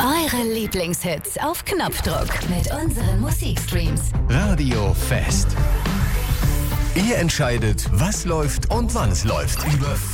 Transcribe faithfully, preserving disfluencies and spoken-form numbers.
Eure Lieblingshits auf Knopfdruck mit unseren Musikstreams. Radio Fest. Ihr entscheidet, was läuft und wann es läuft. Über